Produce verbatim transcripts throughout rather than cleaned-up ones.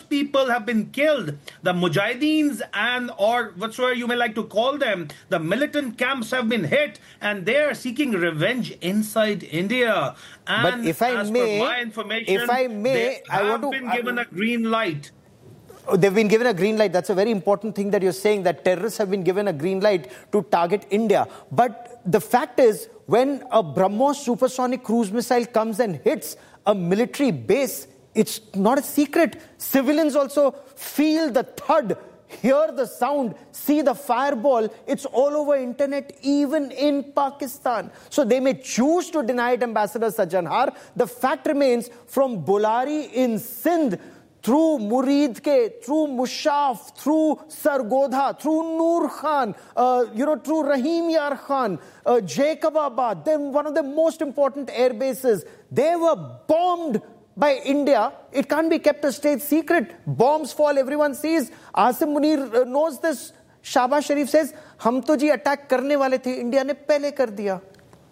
people have been killed. The Mujahideens and or whatsoever you may like to call them, the militant camps have been hit, and they are seeking revenge inside India. And but if I as may, per my information, if I may, they I have want to, been given a green light. They've been given a green light. That's a very important thing that you're saying, that terrorists have been given a green light to target India. But the fact is, when a BrahMos supersonic cruise missile comes and hits a military base, it's not a secret. Civilians also feel the thud, hear the sound, see the fireball. It's all over internet, even in Pakistan. So they may choose to deny it, Ambassador Sajjanhar. The fact remains, from Bolari in Sindh, through Murid Ke, through Mushaf, through Sargodha, through Noor Khan, uh, you know, through Rahim Yar Khan, uh, Jacobabad, then one of the most important air bases, they were bombed by India. It can't be kept a state secret. Bombs fall, everyone sees. Asim Munir uh, knows this. Shahbaz Sharif says, "Hum to ji attack karne wale the, India ne pehle kar diya."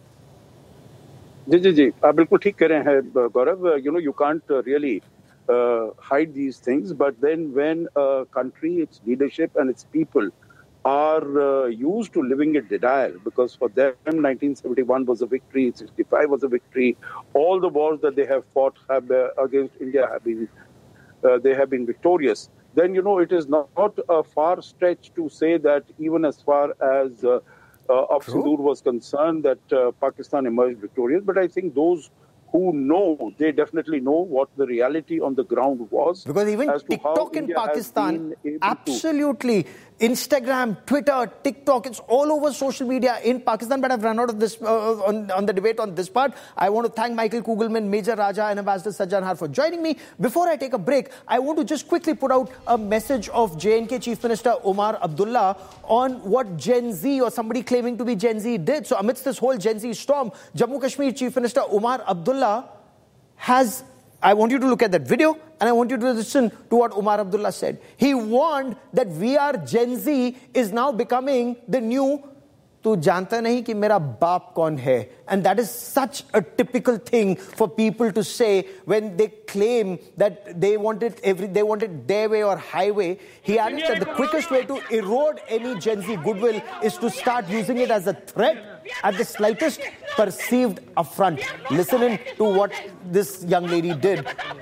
जी जी जी आप बिल्कुल ठीक कह रहे हैं गौरव. You know, you can't uh, really Uh, hide these things, but then when a country, its leadership and its people are uh, used to living in denial, because for them nineteen seventy-one was a victory, sixty-five was a victory, all the wars that they have fought have, uh, against India have been, uh, they have been victorious, then, you know, it is not, not a far stretch to say that even as far as uh, uh, of Sindoor was concerned, that uh, Pakistan emerged victorious. But I think those who know, they definitely know what the reality on the ground was. Because even TikTok in Pakistan, absolutely. Instagram, Twitter, TikTok, it's all over social media in Pakistan. But I've run out of this uh, on, on the debate on this part. I want to thank Michael Kugelman, Major Raja and Ambassador Sajjanhar for joining me. Before I take a break, I want to just quickly put out a message of J and K Chief Minister Omar Abdullah on what Gen Z or somebody claiming to be Gen Z did. So amidst this whole Gen Z storm, Jammu Kashmir Chief Minister Omar Abdullah has... I want you to look at that video and I want you to listen to what Omar Abdullah said. He warned that we are Gen Z is now becoming the new "tu janta nahi ki mera baap kaun hai." And that is such a typical thing for people to say when they claim that they want it every, they want it their way or highway. He added that the quickest way to erode any Gen Z goodwill is to start using it as a threat at the slightest perceived affront. Listen in to what this young lady did.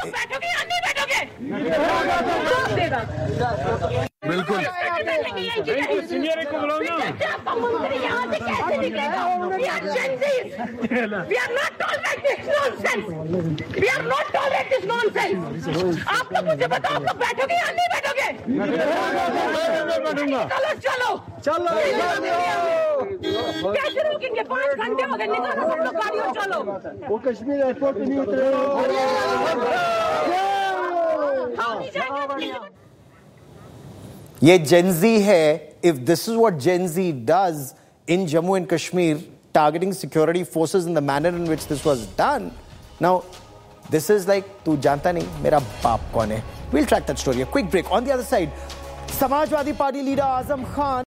बिल्कुल senior को बुलाओ ना. We are not tolerate this nonsense. We are not tolerate this nonsense. आप लोग मुझे बताओ आप बैठोगे या नहीं बैठोगे? चलो चलो चलो कैसे रुकेंगे? पाँच घंटे हो गए, निकालो सब लोग गाड़ी और चलो. वो कश्मीर एयरपोर्ट पे नहीं उतरे. ये Gen Z है. If this is what Gen Z does in Jammu and Kashmir, targeting security forces in the manner in which this was done, now this is like tu janta nahi mera baap kaun hai. We'll track that story. A quick break. On the other side, Samajwadi Party leader Azam Khan